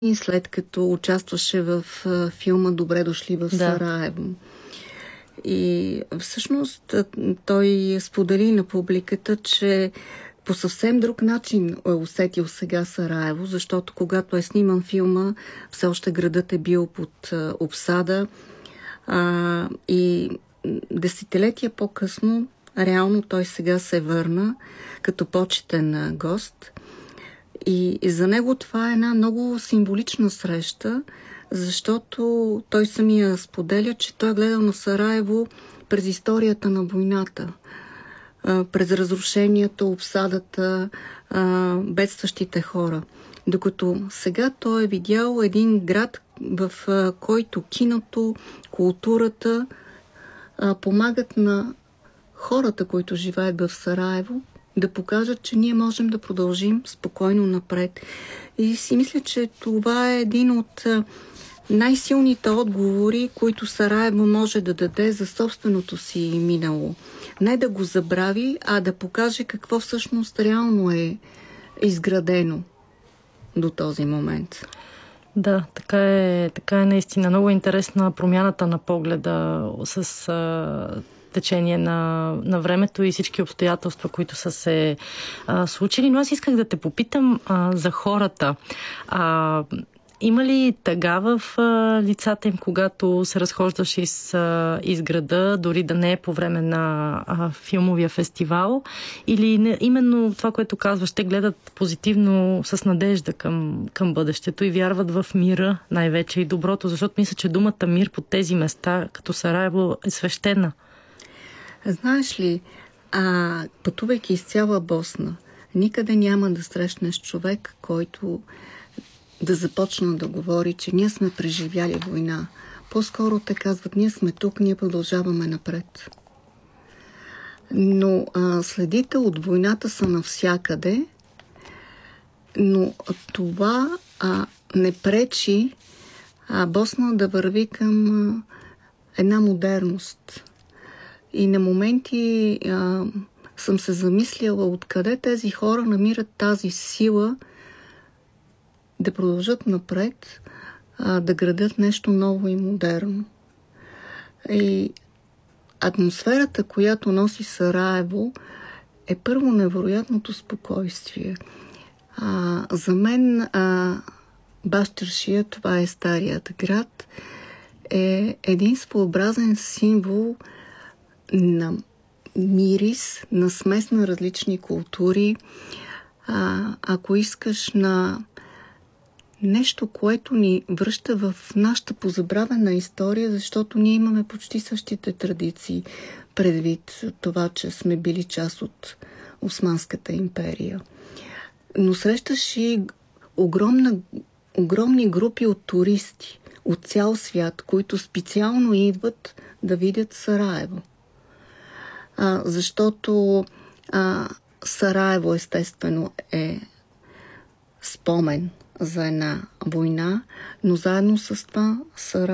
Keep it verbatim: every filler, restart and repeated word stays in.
И след като участваше в филма "Добре дошли в Сараево". Да. И всъщност той сподели на публиката, че по съвсем друг начин е усетил сега Сараево, защото когато е сниман филма, все още градът е бил под обсада а, и десетилетия по-късно реално той сега се върна като почетен гост. И, и за него това е една много символична среща, защото той самия споделя, че той е гледал на Сараево през историята на войната, през разрушенията, обсадата, бедстващите хора. Докато сега той е видял един град, в който киното, културата помагат на хората, които живеят в Сараево, да покажат, че ние можем да продължим спокойно напред. И си мисля, че това е един от най-силните отговори, които Сараево може да даде за собственото си минало. Не да го забрави, а да покаже какво всъщност реално е изградено до този момент. Да, така е, така е наистина. Много интересна промяната на погледа с а, течение на, на времето и всички обстоятелства, които са се а, случили. Но аз исках да те попитам а, за хората. А, Има ли тъга в а, лицата им, когато се разхождаш из, а, из града, дори да не е по време на а, филмовия фестивал? Или не, именно това, което казваш, те гледат позитивно с надежда към, към бъдещето и вярват в мира най-вече и доброто? Защото мисля, че думата мир по тези места, като Сараево, е свещена. Знаеш ли, а, пътувайки из цяла Босна, никъде няма да срещнеш човек, който да започна да говори, че ние сме преживяли война. По-скоро те казват, ние сме тук, ние продължаваме напред. Но а, следите от войната са навсякъде, но това а, не пречи а, Босна да върви към а, една модерност. И на моменти а, съм се замисляла откъде тези хора намират тази сила да продължат напред, а, да градят нещо ново и модерно. И атмосферата, която носи Сараево, е първо невероятното спокойствие. А, за мен а, Башкиршия, това е старият град, е един своеобразен символ на мирис, на смес на различни култури. А, ако искаш на нещо, което ни връща в нашата позабравена история, защото ние имаме почти същите традиции, предвид това, че сме били част от Османската империя. Но срещаш и огромна, огромни групи от туристи от цял свят, които специално идват да видят Сараево. А, защото а, Сараево естествено е спомен за една война, но заедно с това Сараево